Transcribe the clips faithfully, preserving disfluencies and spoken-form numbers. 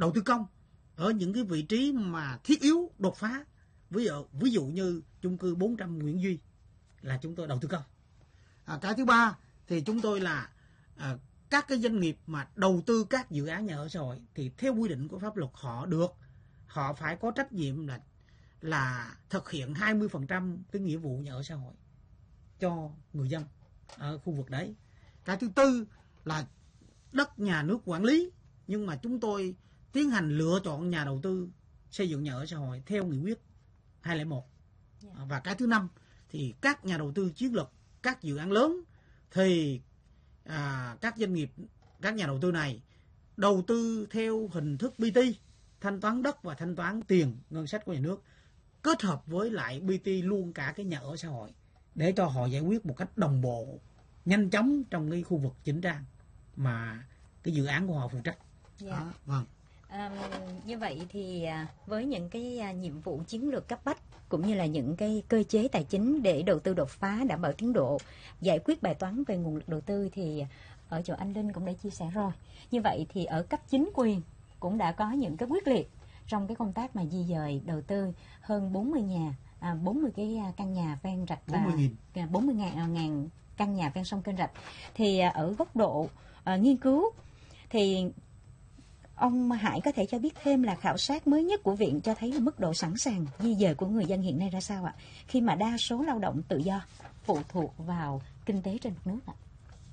đầu tư công ở những cái vị trí mà thiết yếu đột phá. Ví dụ ví dụ như chung cư bốn trăm Nguyễn Duy là chúng tôi đầu tư công. À, cái thứ ba thì chúng tôi là à, các cái doanh nghiệp mà đầu tư các dự án nhà ở xã hội thì theo quy định của pháp luật họ được họ phải có trách nhiệm là là thực hiện hai mươi phần trăm cái nghĩa vụ nhà ở xã hội cho người dân ở khu vực đấy. Cái thứ tư là đất nhà nước quản lý, nhưng mà chúng tôi tiến hành lựa chọn nhà đầu tư xây dựng nhà ở xã hội theo nghị quyết hai không một. Yeah. Và cái thứ năm thì các nhà đầu tư chiến lược, các dự án lớn thì à, các doanh nghiệp, các nhà đầu tư này đầu tư theo hình thức bê tê, thanh toán đất và thanh toán tiền ngân sách của nhà nước, kết hợp với lại bê tê luôn cả cái nhà ở xã hội để cho họ giải quyết một cách đồng bộ, nhanh chóng trong cái khu vực chỉnh trang mà cái dự án của họ phụ trách. Yeah. Đó, vâng. À, như vậy thì với những cái nhiệm vụ chiến lược cấp bách cũng như là những cái cơ chế tài chính để đầu tư đột phá, đảm bảo tiến độ, giải quyết bài toán về nguồn lực đầu tư thì ở chỗ anh Linh cũng đã chia sẻ rồi. Như vậy thì ở cấp chính quyền cũng đã có những cái quyết liệt trong cái công tác mà di dời đầu tư hơn bốn mươi nhà, à, bốn mươi cái căn nhà ven rạch và bốn mươi ngàn, ngàn căn nhà ven sông kênh rạch. Thì ở góc độ à, nghiên cứu thì ông Hải có thể cho biết thêm là khảo sát mới nhất của viện cho thấy là mức độ sẵn sàng di dời của người dân hiện nay ra sao ạ? Khi mà đa số lao động tự do phụ thuộc vào kinh tế trên mặt nước ạ.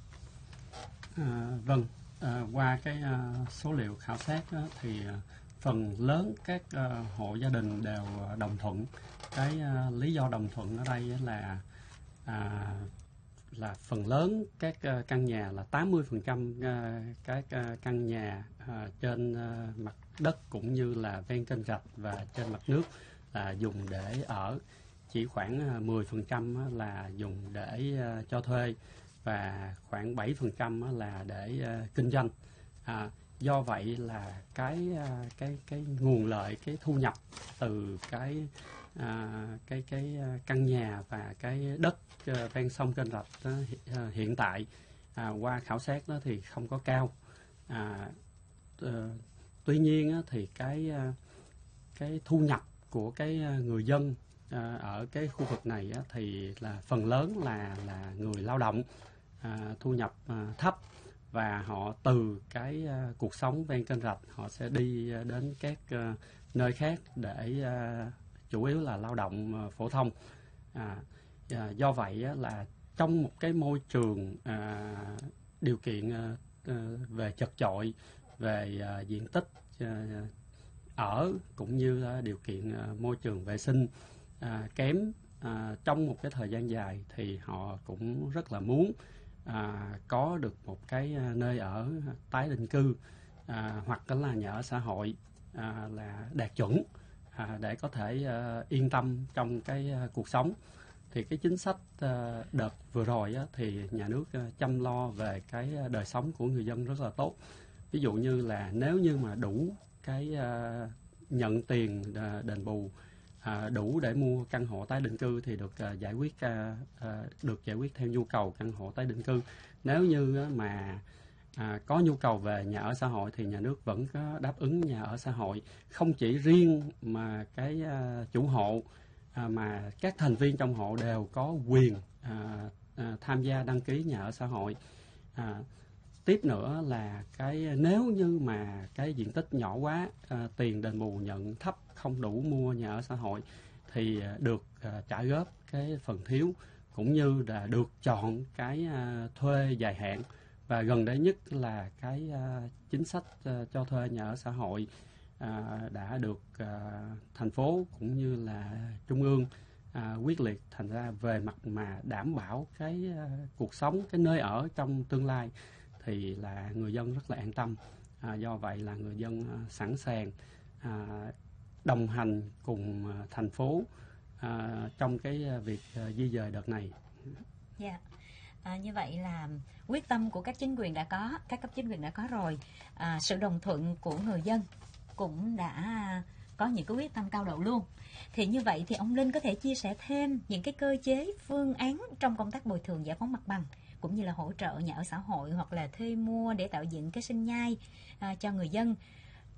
À, vâng, à, qua cái à, số liệu khảo sát đó, thì à, phần lớn các à, hộ gia đình đều đồng thuận. Cái à, lý do đồng thuận ở đây là à, là phần lớn các uh, căn nhà là tám mươi phần trăm uh, các uh, căn nhà uh, trên uh, mặt đất cũng như là ven kênh rạch và trên mặt nước là dùng để ở, chỉ khoảng uh, mười phần trăm là dùng để uh, cho thuê và khoảng bảy phần trăm là để uh, kinh doanh. À, do vậy là cái uh, cái cái nguồn lợi, cái thu nhập từ cái À, cái cái căn nhà và cái đất uh, ven sông kênh rạch đó, uh, hiện tại à, qua khảo sát đó thì không có cao. À, uh, tuy nhiên uh, thì cái uh, cái thu nhập của cái uh, người dân uh, ở cái khu vực này uh, thì là phần lớn là là người lao động, uh, thu nhập uh, thấp, và họ từ cái uh, cuộc sống ven kênh rạch họ sẽ đi uh, đến các uh, nơi khác để uh, chủ yếu là lao động uh, phổ thông. À, à, do vậy á, là trong một cái môi trường à, điều kiện à, về chật chội, về à, diện tích à, ở cũng như à, điều kiện à, môi trường vệ sinh à, kém à, trong một cái thời gian dài, thì họ cũng rất là muốn à, có được một cái nơi ở tái định cư à, hoặc là nhà ở xã hội à, là đạt chuẩn. À, để có thể uh, yên tâm trong cái uh, cuộc sống. Thì cái chính sách uh, đợt vừa rồi á, thì nhà nước uh, chăm lo về cái uh, đời sống của người dân rất là tốt. Ví dụ như là nếu như mà đủ cái uh, nhận tiền uh, đền bù uh, đủ để mua căn hộ tái định cư thì được uh, giải quyết uh, uh, được giải quyết theo nhu cầu căn hộ tái định cư. Nếu như uh, mà À, có nhu cầu về nhà ở xã hội thì nhà nước vẫn có đáp ứng nhà ở xã hội, không chỉ riêng mà cái à, chủ hộ à, mà các thành viên trong hộ đều có quyền à, à, tham gia đăng ký nhà ở xã hội. À, tiếp nữa là cái nếu như mà cái diện tích nhỏ quá, à, tiền đền bù nhận thấp, không đủ mua nhà ở xã hội thì à, được à, trả góp cái phần thiếu, cũng như là được chọn cái à, thuê dài hạn. Và gần đây nhất là cái uh, chính sách uh, cho thuê nhà ở xã hội uh, đã được uh, thành phố cũng như là trung ương uh, quyết liệt. Thành ra về mặt mà đảm bảo cái uh, cuộc sống, cái nơi ở trong tương lai thì là người dân rất là an tâm. Uh, do vậy là người dân uh, sẵn sàng uh, đồng hành cùng uh, thành phố uh, trong cái uh, việc uh, di dời đợt này. Yeah. À, như vậy là quyết tâm của các chính quyền đã có, các cấp chính quyền đã có rồi, à, sự đồng thuận của người dân cũng đã có những cái quyết tâm cao độ luôn. Thì như vậy thì ông Linh có thể chia sẻ thêm những cái cơ chế, phương án trong công tác bồi thường giải phóng mặt bằng cũng như là hỗ trợ nhà ở xã hội hoặc là thuê mua để tạo dựng cái sinh nhai à, cho người dân